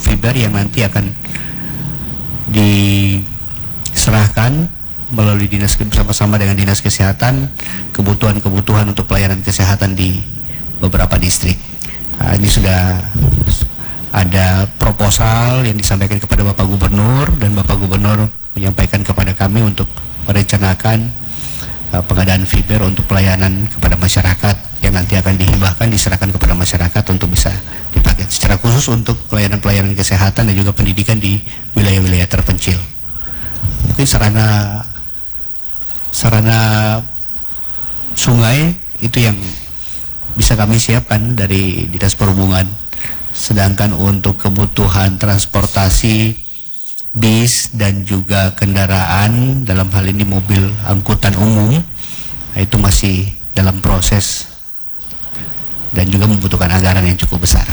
fiber yang nanti akan diserahkan melalui dinas bersama-sama dengan dinas kesehatan kebutuhan untuk pelayanan kesehatan di beberapa distrik. Ini sudah ada proposal yang disampaikan kepada Bapak Gubernur, dan Bapak Gubernur menyampaikan kepada kami untuk merencanakan pengadaan fiber untuk pelayanan kepada masyarakat yang nanti akan dihibahkan, diserahkan kepada masyarakat untuk bisa dipakai secara khusus untuk pelayanan kesehatan dan juga pendidikan di wilayah-wilayah terpencil. Mungkin sarana sungai itu yang bisa kami siapkan dari Dinas Perhubungan. Sedangkan untuk kebutuhan transportasi bis dan juga kendaraan, dalam hal ini mobil angkutan umum, itu masih dalam proses dan juga membutuhkan anggaran yang cukup besar.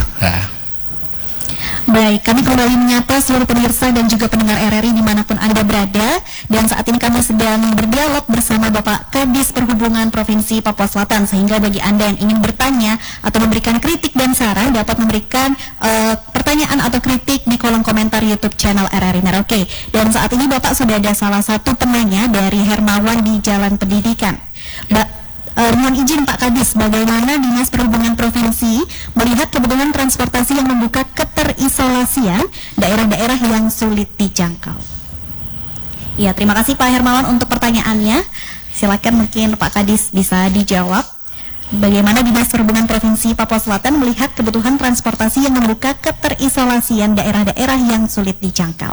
Baik, kami kembali menyapa seluruh pemirsa dan juga pendengar RRI dimanapun Anda berada. Dan saat ini kami sedang berdialog bersama Bapak Kadis Perhubungan Provinsi Papua Selatan. Sehingga bagi Anda yang ingin bertanya atau memberikan kritik dan saran, dapat memberikan pertanyaan atau kritik di kolom komentar YouTube channel RRI Merauke. Dan saat ini Bapak sudah ada salah satu penanya dari Hermawan di Jalan Pendidikan. Mohon izin Pak Kadis, bagaimana Dinas Perhubungan Provinsi melihat kebutuhan transportasi yang membuka keterisolasian daerah-daerah yang sulit dijangkau? Ya, terima kasih Pak Hermawan untuk pertanyaannya. Silakan mungkin Pak Kadis bisa dijawab. Bagaimana Dinas Perhubungan Provinsi Papua Selatan melihat kebutuhan transportasi yang membuka keterisolasian daerah-daerah yang sulit dijangkau?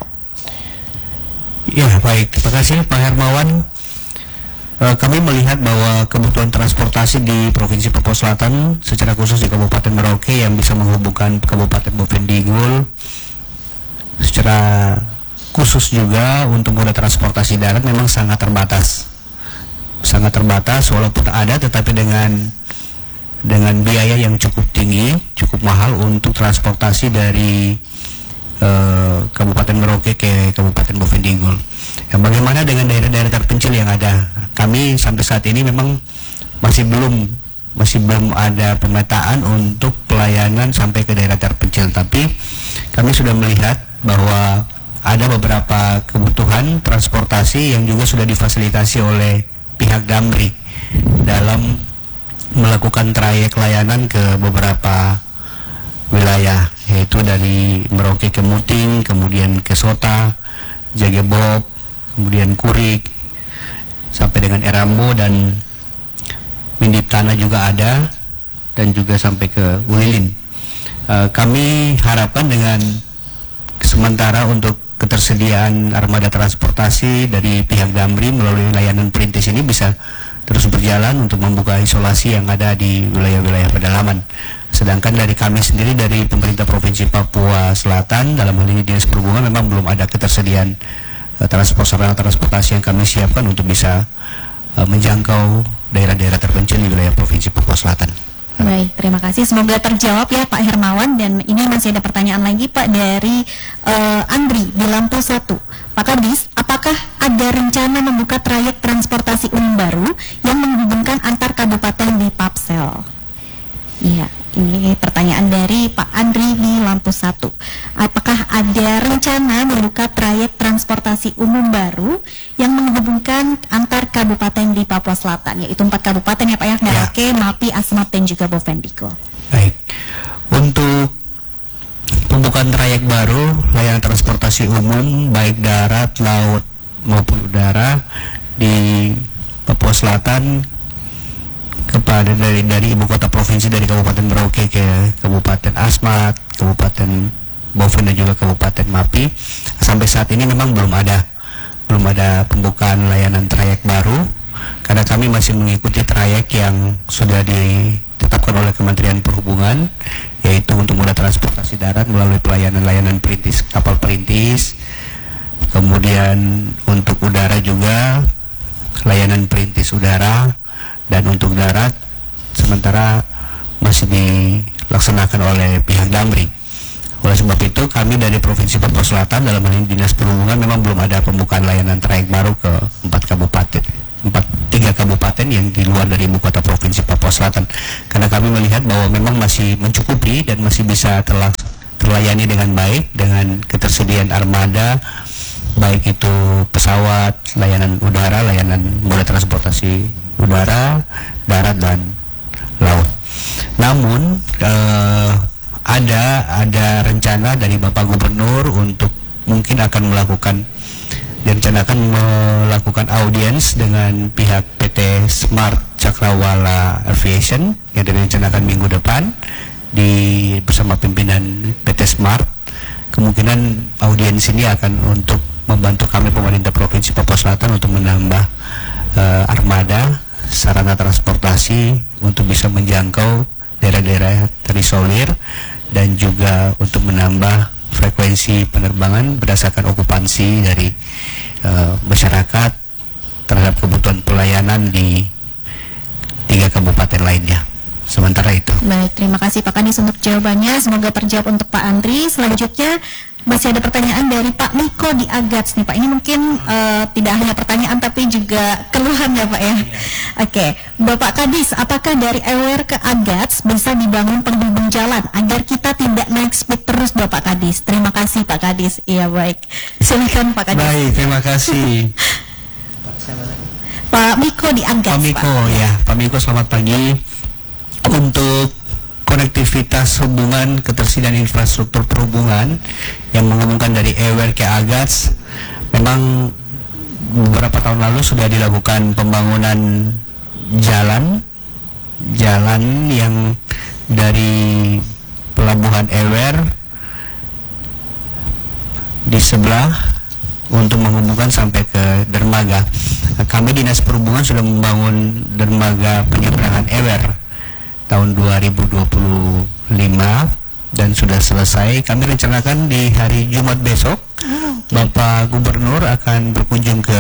Ya, baik. Terima kasih Pak Hermawan. Kami melihat bahwa kebutuhan transportasi di Provinsi Papua Selatan, secara khusus di Kabupaten Merauke yang bisa menghubungkan Kabupaten Bovendigul, secara khusus juga untuk moda transportasi darat memang sangat terbatas. Sangat terbatas, walaupun ada, tetapi dengan biaya yang cukup tinggi, cukup mahal untuk transportasi dari Kabupaten Merauke ke Kabupaten Bovendigul. Bagaimana dengan daerah-daerah terpencil yang ada? Kami sampai saat ini memang masih belum ada pemetaan untuk pelayanan sampai ke daerah terpencil. Tapi kami sudah melihat bahwa ada beberapa kebutuhan transportasi yang juga sudah difasilitasi oleh pihak Damri dalam melakukan trayek layanan ke beberapa wilayah, yaitu dari Merauke ke Muting, kemudian ke Sota, Jagebob, kemudian Kurik, sampai dengan Erambo dan Mindip Tanah juga ada, dan juga sampai ke Ulilin. Kami harapkan dengan sementara untuk ketersediaan armada transportasi dari pihak Damri melalui layanan perintis ini bisa terus berjalan untuk membuka isolasi yang ada di wilayah-wilayah pedalaman. Sedangkan dari kami sendiri, dari pemerintah Provinsi Papua Selatan, dalam hal ini Dinas Perhubungan, memang belum ada ketersediaan sarana transportasi yang kami siapkan untuk bisa menjangkau daerah-daerah terpencil di wilayah Provinsi Papua Selatan. Baik, terima kasih. Semoga terjawab ya Pak Hermawan. Dan ini masih ada pertanyaan lagi Pak dari Andri di Lampu 1. Pak Kadis, apakah ada rencana membuka trayek transportasi umum baru yang menghubungkan antar kabupaten di Papsel? Iya, ini pertanyaan dari Pak Andri di Lampu 1. Apakah ada rencana membuka trayek transportasi umum baru yang menghubungkan antar kabupaten di Papua Selatan, yaitu 4 kabupaten ya Pak ya, Merauke, Mapi, Asmat, dan juga Bovendigul? Baik, untuk pembukaan trayek baru layanan transportasi umum baik darat, laut maupun udara di Papua Selatan kepada dari ibu kota provinsi, dari Kabupaten Merauke ke Kabupaten Asmat, Kabupaten Boven dan juga Kabupaten Mapi, sampai saat ini memang belum ada pembukaan layanan trayek baru, karena kami masih mengikuti trayek yang sudah ditetapkan oleh Kementerian Perhubungan, yaitu untuk moda transportasi darat melalui layanan perintis, kapal perintis, kemudian untuk udara juga layanan perintis udara, dan untuk darat sementara masih dilaksanakan oleh pihak Damri. Oleh sebab itu kami dari Provinsi Papua Selatan, dalam hal ini Dinas Perhubungan, memang belum ada pembukaan layanan trayek baru ke 3 kabupaten yang di luar dari ibu kota Provinsi Papua Selatan, karena kami melihat bahwa memang masih mencukupi dan masih bisa terlayani dengan baik dengan ketersediaan armada, baik itu pesawat, layanan udara, layanan moda transportasi udara, darat dan laut. Namun ada rencana dari Bapak Gubernur untuk mungkin akan direncanakan melakukan audiens dengan pihak PT Smart Cakrawala Aviation yang direncanakan minggu depan bersama pimpinan PT Smart. Kemungkinan audiens ini akan untuk membantu kami pemerintah Provinsi Papua Selatan untuk menambah armada sarana transportasi untuk bisa menjangkau daerah-daerah terisolir dan juga untuk menambah frekuensi penerbangan berdasarkan okupansi dari masyarakat terhadap kebutuhan pelayanan di 3 kabupaten lainnya. Sementara itu. Baik, terima kasih Pak Kadis untuk jawabannya. Semoga terjawab untuk Pak Andri. Selanjutnya masih ada pertanyaan dari Pak Miko di Agats nih Pak. Ini mungkin tidak hanya pertanyaan tapi juga keluhan ya Pak ya. Oke, Bapak Kadis, apakah dari Ewer ke Agats bisa dibangun penghubung jalan agar kita tidak naik speed terus Bapak Kadis? Terima kasih Pak Kadis. Iya baik, silakan Pak Kadis. Baik, terima kasih. Pak Miko di Agats. Pak Miko ya, Pak Miko selamat pagi. Untuk konektivitas hubungan ketersediaan infrastruktur perhubungan yang menghubungkan dari Ewer ke Agats, memang beberapa tahun lalu sudah dilakukan pembangunan jalan yang dari pelabuhan Ewer di sebelah untuk menghubungkan sampai ke dermaga. Kami Dinas Perhubungan sudah membangun dermaga penyeberangan Ewer tahun 2025 dan sudah selesai. Kami rencanakan di hari Jumat besok Bapak Gubernur akan berkunjung ke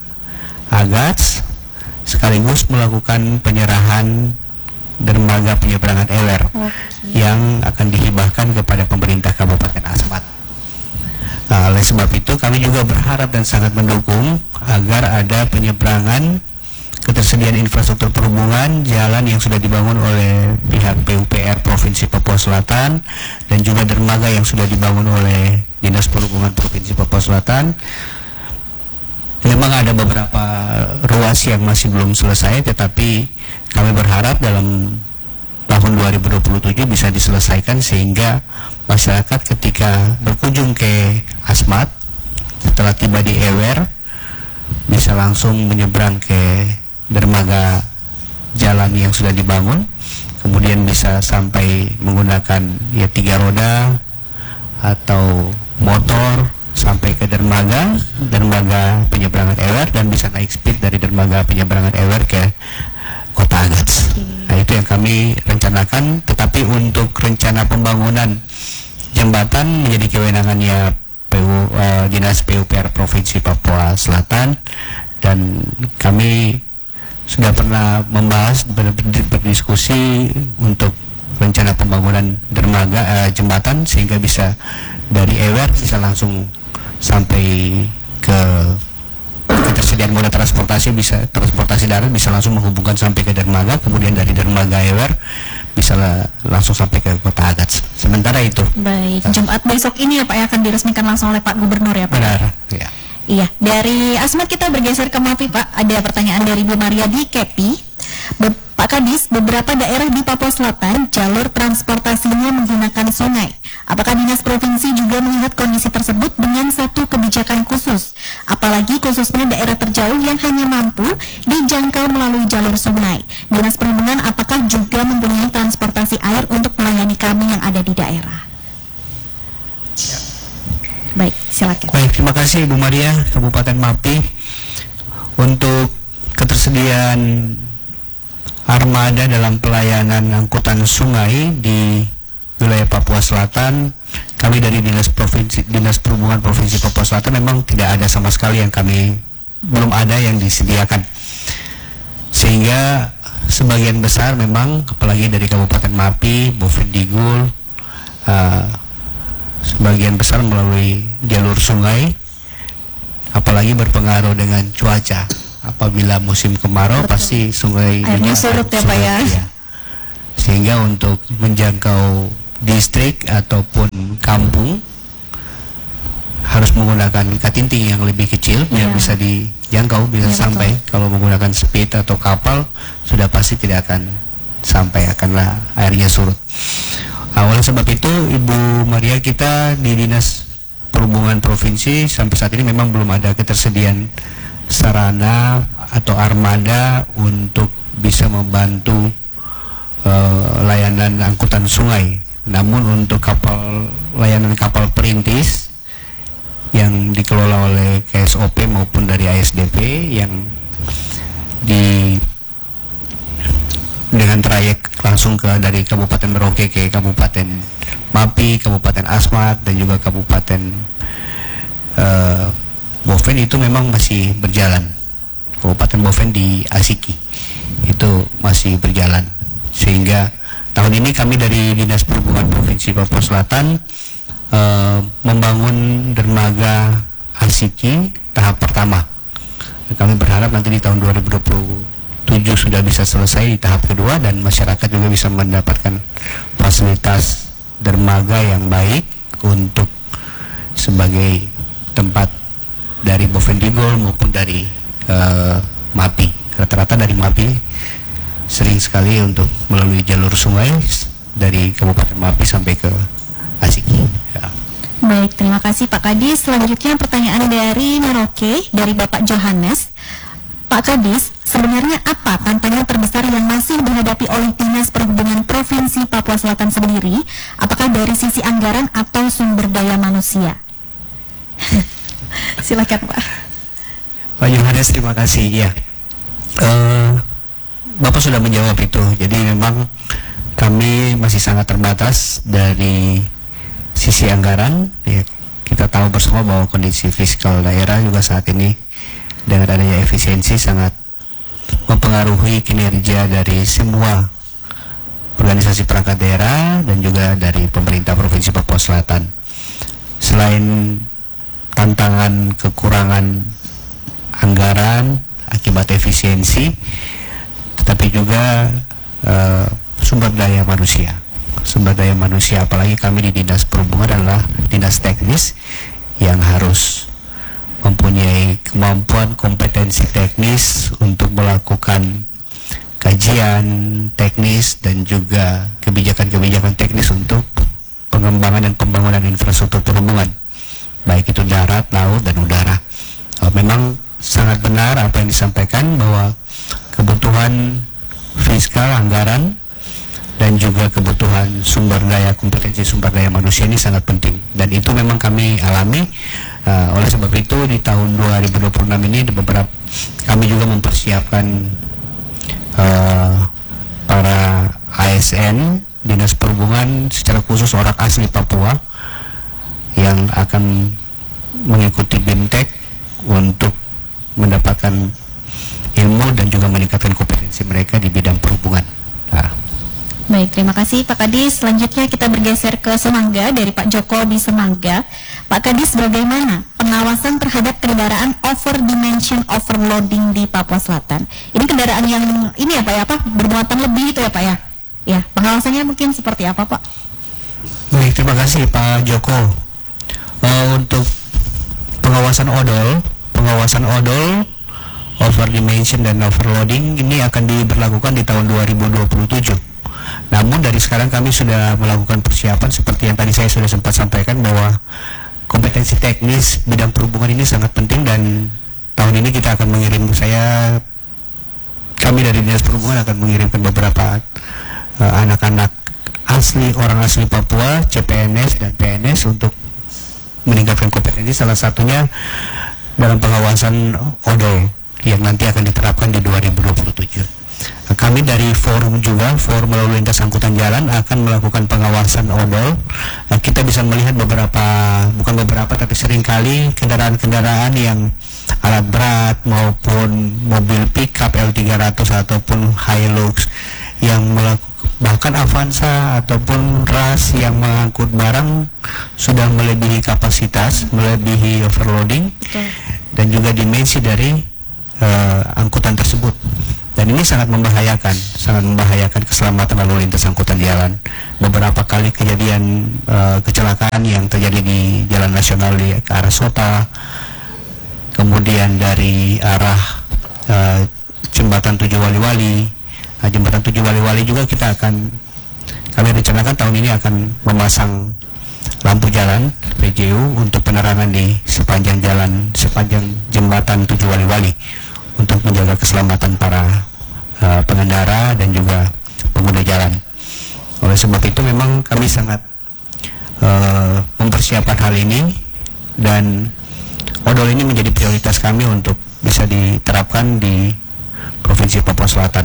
Agats sekaligus melakukan penyerahan dermaga penyeberangan Ewer yang akan dihibahkan kepada pemerintah Kabupaten Asmat. Oleh sebab itu kami juga berharap dan sangat mendukung agar ada penyeberangan ketersediaan infrastruktur perhubungan jalan yang sudah dibangun oleh pihak PUPR Provinsi Papua Selatan dan juga dermaga yang sudah dibangun oleh Dinas Perhubungan Provinsi Papua Selatan. Memang ada beberapa ruas yang masih belum selesai, tetapi kami berharap dalam tahun 2027 bisa diselesaikan sehingga masyarakat ketika berkunjung ke Asmat setelah tiba di Ewer bisa langsung menyeberang ke dermaga jalan yang sudah dibangun, kemudian bisa sampai menggunakan 3 roda atau motor sampai ke dermaga penyeberangan Ewer dan bisa naik speed dari dermaga penyeberangan Ewer ke Kota Agats. Nah, itu yang kami rencanakan, tetapi untuk rencana pembangunan jembatan menjadi kewenangannya Dinas PUPR Provinsi Papua Selatan, dan kami sudah pernah membahas berdiskusi untuk rencana pembangunan dermaga jembatan sehingga bisa dari Ewer bisa langsung sampai ke ketersediaan moda transportasi, bisa transportasi darat bisa langsung menghubungkan sampai ke dermaga, kemudian dari dermaga Ewer bisa langsung sampai ke Kota Agats. Sementara itu. Baik, Jumat besok ini ya Pak ya akan diresmikan langsung oleh Pak Gubernur ya Pak. Benar, ya. Iya, dari Asmat kita bergeser ke Mapi Pak. Ada pertanyaan dari Bu Maria di Kepi. Pak Kadis, beberapa daerah di Papua Selatan jalur transportasinya menggunakan sungai. Apakah Dinas Provinsi juga melihat kondisi tersebut dengan satu kebijakan khusus? Apalagi khususnya daerah terjauh yang hanya mampu dijangkau melalui jalur sungai. Dinas Perhubungan apakah juga mempunyai transportasi air untuk melayani kami yang ada di daerah? Ya. Baik, silakan. Baik, terima kasih Ibu Maria, Kabupaten Mapi. Untuk ketersediaan armada dalam pelayanan angkutan sungai di wilayah Papua Selatan, kami dari Dinas Perhubungan Provinsi Papua Selatan memang tidak ada sama sekali yang belum ada yang disediakan. Sehingga sebagian besar memang, apalagi dari Kabupaten Mapi, Bovendigul, sebagian besar melalui jalur sungai, apalagi berpengaruh dengan cuaca. Apabila musim kemarau pasti sungai airnya surut ya Pak ya. Sehingga untuk menjangkau distrik ataupun kampung harus menggunakan katinting yang lebih kecil biar bisa dijangkau, bisa sampai. Kalau menggunakan speed atau kapal sudah pasti tidak akan sampai, akanlah airnya surut. Oleh sebab itu Ibu Maria, kita di Dinas Perhubungan Provinsi sampai saat ini memang belum ada ketersediaan sarana atau armada untuk bisa membantu layanan angkutan sungai. Namun untuk layanan kapal perintis yang dikelola oleh KSOP maupun dari ASDP yang dengan trayek langsung dari Kabupaten Merauke ke Kabupaten Mapi, Kabupaten Asmat, dan juga Kabupaten Boven itu memang masih berjalan. Kabupaten Boven di Asiki itu masih berjalan, sehingga tahun ini kami dari Dinas Perhubungan Provinsi Papua Selatan membangun dermaga Asiki tahap pertama. Kami berharap nanti di tahun 2027 sudah bisa selesai di tahap kedua, dan masyarakat juga bisa mendapatkan fasilitas dermaga yang baik untuk sebagai tempat dari Bovendigul maupun dari Mapi. Rata-rata dari Mapi sering sekali untuk melalui jalur sungai dari Kabupaten Mapi sampai ke Asiki. Ya. Baik, terima kasih Pak Kadis. Selanjutnya pertanyaan dari Merauke, dari Bapak Johannes. Pak Kadis, sebenarnya apa tantangan terbesar yang masih dihadapi oleh Dinas Perhubungan Provinsi Papua Selatan sendiri? Apakah dari sisi anggaran atau sumber daya manusia? Silakan Pak. Pak Johannes, terima kasih. Ya, Bapak sudah menjawab itu. Jadi memang kami masih sangat terbatas dari sisi anggaran. Ya, kita tahu bersama bahwa kondisi fiskal daerah juga saat ini dengan adanya efisiensi sangat mempengaruhi kinerja dari semua organisasi perangkat daerah dan juga dari pemerintah Provinsi Papua Selatan. Selain tantangan kekurangan anggaran akibat efisiensi, tetapi juga sumber daya manusia. Sumber daya manusia, apalagi kami di Dinas Perhubungan adalah dinas teknis yang harus mempunyai kemampuan kompetensi teknis untuk melakukan kajian teknis dan juga kebijakan-kebijakan teknis untuk pengembangan dan pembangunan infrastruktur perhubungan, baik itu darat, laut, dan udara. Memang sangat benar apa yang disampaikan bahwa kebutuhan fiskal, anggaran, dan juga kebutuhan sumber daya, kompetensi sumber daya manusia ini sangat penting, dan itu memang kami alami. Oleh sebab itu di tahun 2026 ini kami juga mempersiapkan para ASN Dinas Perhubungan, secara khusus orang asli Papua yang akan mengikuti BIMTEK untuk mendapatkan ilmu dan juga meningkatkan kompetensi mereka di bidang perhubungan. Baik, terima kasih Pak Kadis. Selanjutnya kita bergeser ke Semangga, dari Pak Joko di Semangga. Pak Kadis, bagaimana pengawasan terhadap kendaraan over dimension overloading di Papua Selatan? Ini kendaraan yang ini ya Pak ya, bermuatan lebih itu ya Pak ya? Ya, pengawasannya mungkin seperti apa Pak? Baik, terima kasih Pak Joko. Untuk pengawasan odol over dimension dan overloading ini akan diberlakukan di tahun 2027. Namun dari sekarang kami sudah melakukan persiapan seperti yang tadi saya sudah sempat sampaikan, bahwa kompetensi teknis bidang perhubungan ini sangat penting, dan tahun ini kita akan kami dari Dinas Perhubungan akan mengirimkan beberapa anak-anak orang asli Papua, CPNS dan PNS untuk meningkatkan kompetensi, salah satunya dalam pengawasan odol yang nanti akan diterapkan di 2027. Kami dari forum lalu lintas angkutan jalan akan melakukan pengawasan odol. Kita bisa melihat tapi seringkali kendaraan-kendaraan yang alat berat maupun mobil pickup L300 ataupun Hilux yang bahkan Avanza ataupun Ras yang mengangkut barang sudah melebihi kapasitas, melebihi overloading dan juga dimensi dari angkutan tersebut. Dan ini sangat membahayakan keselamatan lalu lintas angkutan jalan. Beberapa kali kejadian kecelakaan yang terjadi di jalan nasional ke arah Sota, kemudian dari arah jembatan Tujuh Wali-Wali. Jembatan Tujuh Wali-Wali juga kami rencanakan tahun ini akan memasang lampu jalan PJU untuk penerangan di sepanjang jembatan Tujuh Wali-Wali untuk menjaga keselamatan para pengendara dan juga pengguna jalan. Oleh sebab itu memang kami sangat mempersiapkan hal ini, dan odol ini menjadi prioritas kami untuk bisa diterapkan di Provinsi Papua Selatan.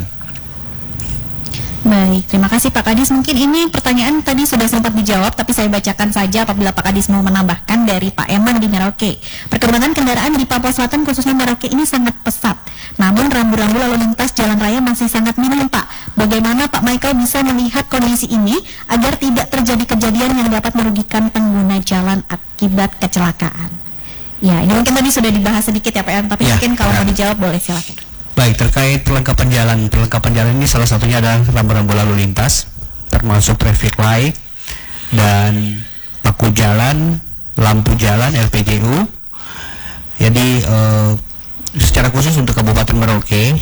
Baik, terima kasih Pak Kadis. Mungkin ini pertanyaan tadi sudah sempat dijawab, tapi saya bacakan saja apabila Pak Kadis mau menambahkan dari Pak Eman di Merauke. Perkembangan kendaraan di Papua Selatan khususnya Merauke ini sangat pesat. Namun rambu-rambu lalu lintas jalan raya masih sangat minim, Pak. Bagaimana Pak Michael bisa melihat kondisi ini agar tidak terjadi kejadian yang dapat merugikan pengguna jalan akibat kecelakaan? Ya, ini mungkin tadi sudah dibahas sedikit ya Pak Eman, tapi mungkin kalau mau dijawab boleh silakan. Baik, terkait perlengkapan jalan ini salah satunya adalah rambu-rambu lalu lintas, termasuk traffic light dan paku jalan, lampu jalan, LPJU. Jadi secara khusus untuk Kabupaten Merauke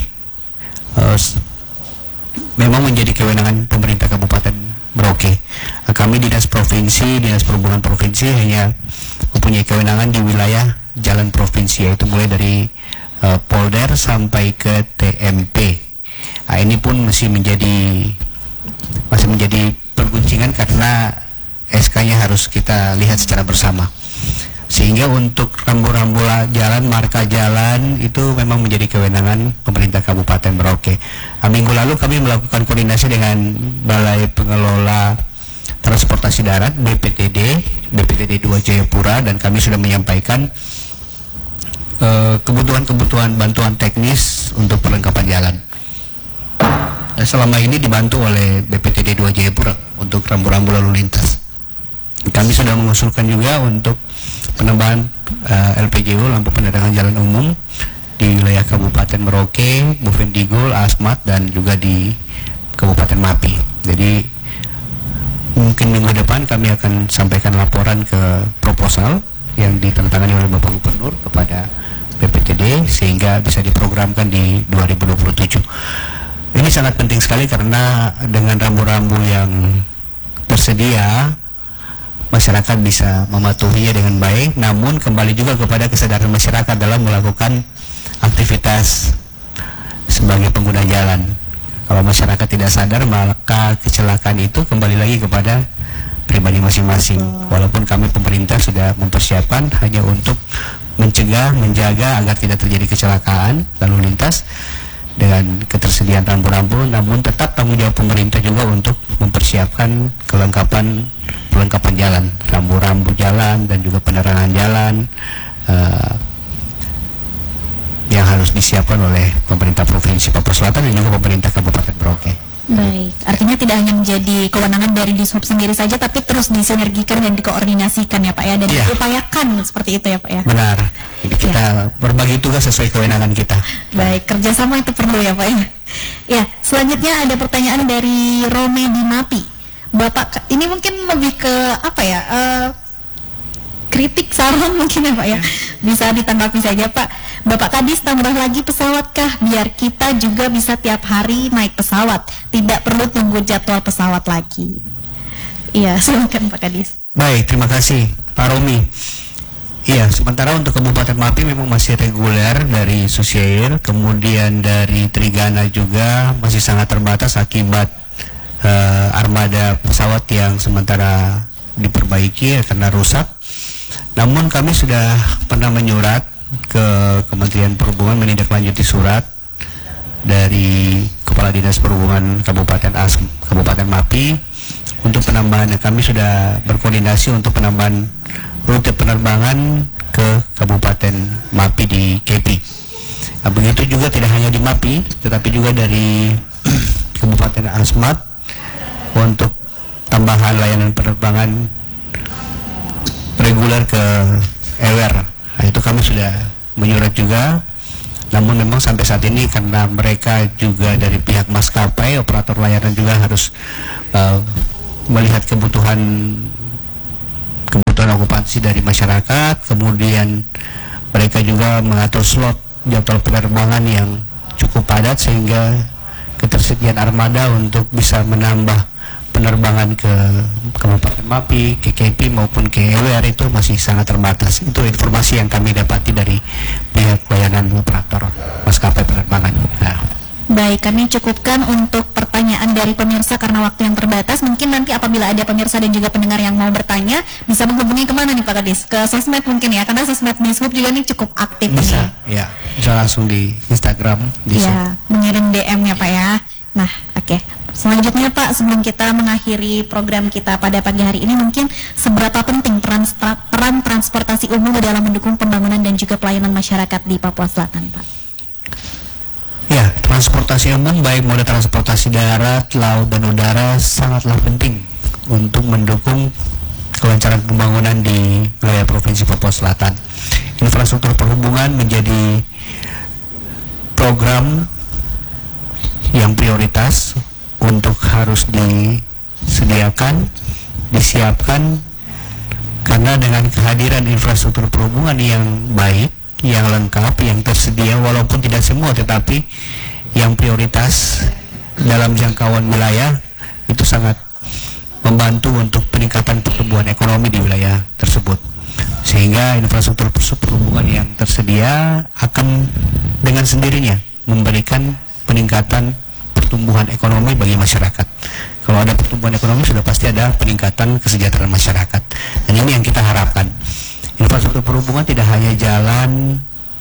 memang menjadi kewenangan pemerintah Kabupaten Merauke. Kami Dinas Perhubungan Provinsi hanya mempunyai kewenangan di wilayah jalan provinsi, yaitu mulai dari Polder sampai ke TMP. Ini pun masih menjadi perguncingan karena SK-nya harus kita lihat secara bersama. Sehingga untuk rambu-rambu jalan, marka jalan itu memang menjadi kewenangan pemerintah Kabupaten Merauke. Minggu lalu kami melakukan koordinasi dengan Balai Pengelola Transportasi Darat BPTD 2 Jayapura, dan kami sudah menyampaikan kebutuhan bantuan teknis untuk perlengkapan jalan. Dan selama ini dibantu oleh BPTD 2 Jayapura untuk rambu-rambu lalu lintas. Kami sudah mengusulkan juga untuk penambahan LPJU, lampu penerangan jalan umum, di wilayah Kabupaten Merauke, Bovendigul, Asmat, dan juga di Kabupaten Mapi. Jadi mungkin minggu depan kami akan sampaikan laporan ke proposal yang ditandatangani oleh Bapak Gubernur kepada BPTD sehingga bisa diprogramkan di 2027. Ini sangat penting sekali karena dengan rambu-rambu yang tersedia masyarakat bisa mematuhinya dengan baik, namun kembali juga kepada kesadaran masyarakat dalam melakukan aktivitas sebagai pengguna jalan. Kalau masyarakat tidak sadar, maka kecelakaan itu kembali lagi kepada pribadi masing-masing. Walaupun kami pemerintah sudah mempersiapkan hanya untuk mencegah, menjaga agar tidak terjadi kecelakaan lalu lintas dengan ketersediaan rambu-rambu, namun tetap tanggung jawab pemerintah juga untuk mempersiapkan perlengkapan jalan, rambu-rambu jalan dan juga penerangan jalan yang harus disiapkan oleh pemerintah Provinsi Papua Selatan dan juga pemerintah Kabupaten Merauke. Baik, artinya tidak hanya menjadi kewenangan dari Dishub sendiri saja, tapi terus disinergikan dan dikoordinasikan ya Pak ya, dan diupayakan seperti itu ya Pak ya. Benar, jadi kita berbagi tugas sesuai kewenangan kita. Baik, kerjasama itu perlu ya Pak ya. Ya, selanjutnya ada pertanyaan dari Rome di Mapi. Bapak, ini mungkin lebih ke apa ya, kritik, saran mungkin ya Pak ya, bisa ditanggapi saja Pak. Bapak Kadis, tambah lagi pesawat kah biar kita juga bisa tiap hari naik pesawat, tidak perlu tunggu jadwal pesawat lagi. Iya, silakan Pak Kadis. Baik, terima kasih Pak Romi. Iya, sementara untuk Kabupaten Mapi memang masih reguler dari Susiair, kemudian dari Trigana juga masih sangat terbatas akibat armada pesawat yang sementara diperbaiki karena rusak. Namun kami sudah pernah menyurat ke Kementerian Perhubungan, menindaklanjuti surat dari Kepala Dinas Perhubungan Kabupaten Mapi untuk penambahan. Kami sudah berkoordinasi untuk penambahan rute penerbangan ke Kabupaten Mapi di KP. Nah, begitu juga tidak hanya di Mapi, tetapi juga dari Kabupaten Asmat untuk tambahan layanan penerbangan reguler ke Ewer. Nah, itu kami sudah menyurat juga Namun memang sampai saat ini karena mereka juga dari pihak maskapai, operator layanan juga harus melihat kebutuhan okupansi dari masyarakat, kemudian mereka juga mengatur slot jadwal penerbangan yang cukup padat sehingga ketersediaan armada untuk bisa menambah penerbangan ke Kabupaten Mapi, KKP maupun ke EWR itu masih sangat terbatas. Itu informasi yang kami dapati dari pihak layanan operator maskapai penerbangan. Nah. Baik, kami cukupkan untuk pertanyaan dari pemirsa karena waktu yang terbatas. Mungkin nanti apabila ada pemirsa dan juga pendengar yang mau bertanya, bisa menghubungi kemana nih Pak Kadis? Ke sosmed mungkin ya, karena sosmed Dishub juga nih cukup aktif. Bisa, ya. Bisa langsung di Instagram. Ya, mengirim DM-nya Pak ya. Nah, oke. Selanjutnya Pak, sebelum kita mengakhiri program kita pada pagi hari ini, mungkin seberapa penting peran transportasi umum dalam mendukung pembangunan dan juga pelayanan masyarakat di Papua Selatan, Pak? Ya, transportasi umum baik moda transportasi darat, laut, dan udara sangatlah penting untuk mendukung kelancaran pembangunan di wilayah Provinsi Papua Selatan. Infrastruktur perhubungan menjadi program yang prioritas untuk harus disediakan, disiapkan, karena dengan kehadiran infrastruktur perhubungan yang baik, yang lengkap, yang tersedia, walaupun tidak semua tetapi yang prioritas dalam jangkauan wilayah, itu sangat membantu untuk peningkatan pertumbuhan ekonomi di wilayah tersebut. Sehingga infrastruktur perhubungan yang tersedia akan dengan sendirinya memberikan peningkatan pertumbuhan ekonomi bagi masyarakat. Kalau ada pertumbuhan ekonomi sudah pasti ada peningkatan kesejahteraan masyarakat. Dan ini yang kita harapkan. Infrastruktur perhubungan tidak hanya jalan,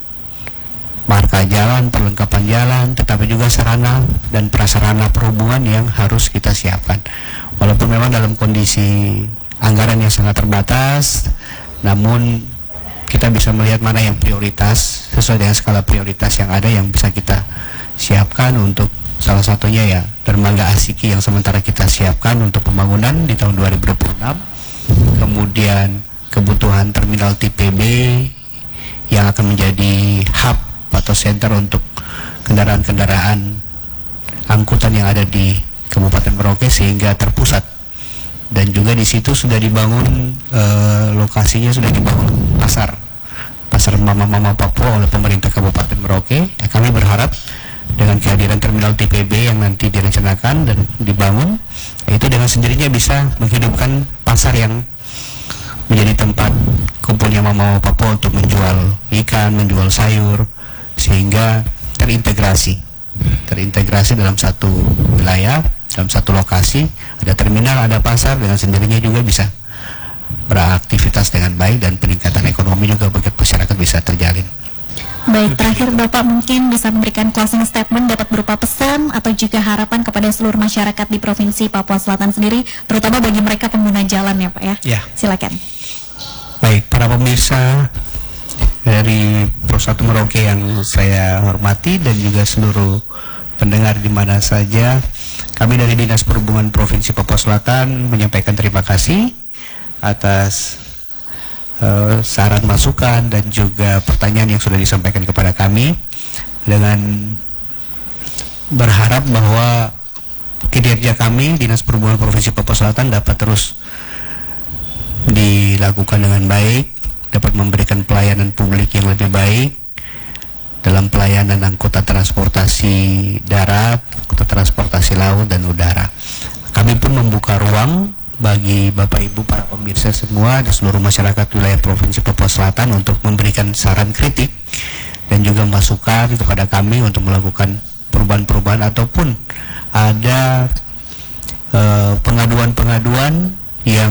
marka jalan, perlengkapan jalan, tetapi juga sarana dan prasarana perhubungan yang harus kita siapkan. Walaupun memang dalam kondisi anggaran yang sangat terbatas, namun kita bisa melihat mana yang prioritas sesuai dengan skala prioritas yang ada yang bisa kita siapkan. Untuk salah satunya ya dermaga Asiki yang sementara kita siapkan untuk pembangunan di tahun 2026, kemudian kebutuhan terminal TPB yang akan menjadi hub atau center untuk kendaraan-kendaraan angkutan yang ada di Kabupaten Merauke sehingga terpusat. Dan juga di situ sudah dibangun lokasinya, sudah dibangun pasar mama-mama Papua oleh pemerintah Kabupaten Merauke. Kami berharap dengan kehadiran terminal TPB yang nanti direncanakan dan dibangun, itu dengan sendirinya bisa menghidupkan pasar yang menjadi tempat kumpulnya mama Papua untuk menjual ikan, menjual sayur, sehingga terintegrasi dalam satu wilayah, dalam satu lokasi, ada terminal, ada pasar, dengan sendirinya juga bisa beraktivitas dengan baik dan peningkatan ekonomi juga bagi masyarakat bisa terjalin. Baik, terakhir Bapak mungkin bisa memberikan closing statement, dapat berupa pesan atau juga harapan kepada seluruh masyarakat di Provinsi Papua Selatan sendiri, terutama bagi mereka pengguna jalan ya Pak ya. Ya. Silakan. Baik, para pemirsa dari Pro 1 Merauke yang saya hormati dan juga seluruh pendengar di mana saja, kami dari Dinas Perhubungan Provinsi Papua Selatan menyampaikan terima kasih atas saran, masukan, dan juga pertanyaan yang sudah disampaikan kepada kami, dengan berharap bahwa kinerja kami Dinas Perhubungan Provinsi Papua Selatan dapat terus dilakukan dengan baik, dapat memberikan pelayanan publik yang lebih baik dalam pelayanan angkutan transportasi darat, angkutan transportasi laut dan udara. Kami pun membuka ruang bagi Bapak Ibu para pemirsa semua di seluruh masyarakat wilayah Provinsi Papua Selatan untuk memberikan saran kritik dan juga masukan kepada kami untuk melakukan perubahan-perubahan ataupun ada pengaduan-pengaduan yang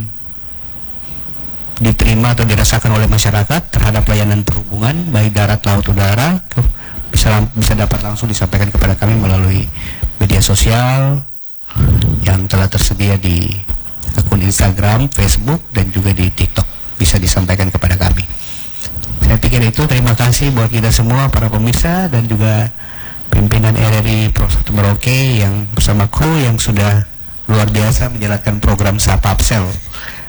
diterima atau dirasakan oleh masyarakat terhadap layanan perhubungan baik darat, laut, udara, bisa dapat langsung disampaikan kepada kami melalui media sosial yang telah tersedia di akun Instagram, Facebook, dan juga di TikTok. Bisa disampaikan kepada kami. Saya pikir itu. Terima kasih buat kita semua para pemirsa dan juga pimpinan RRI Pro 1 Merauke yang bersama kru yang sudah luar biasa menjalankan program Sapapsel,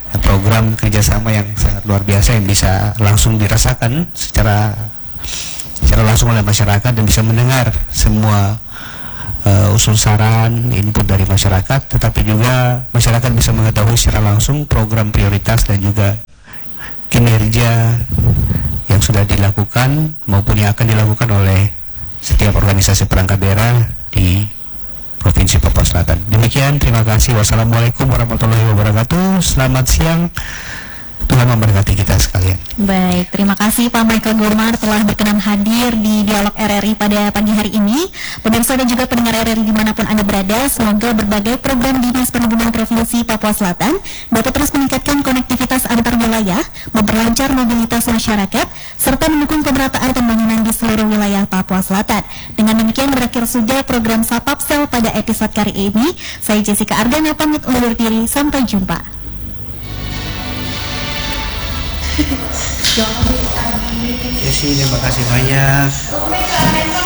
program kerjasama yang sangat luar biasa yang bisa langsung dirasakan secara secara langsung oleh masyarakat dan bisa mendengar semua usul saran, input dari masyarakat, tetapi juga masyarakat bisa mengetahui secara langsung program prioritas dan juga kinerja yang sudah dilakukan maupun yang akan dilakukan oleh setiap organisasi perangkat daerah di Provinsi Papua Selatan. Demikian, terima kasih. Wassalamualaikum warahmatullahi wabarakatuh. Selamat siang. Tuhan memberkati kita sekalian. Baik, terima kasih Pak Michael Gurmar telah berkenan hadir di Dialog RRI pada pagi hari ini. Pemirsa dan juga pendengar RRI dimanapun Anda berada, semoga berbagai program Dinas Perhubungan Provinsi Papua Selatan dapat terus meningkatkan konektivitas antar wilayah, memperlancar mobilitas masyarakat, serta mendukung pemerataan pembangunan di seluruh wilayah Papua Selatan. Dengan demikian berakhir sudah program Sapapsel pada episode kali ini. Saya Jessica Ardana pamit undur diri, sampai jumpa. Terima kasih banyak.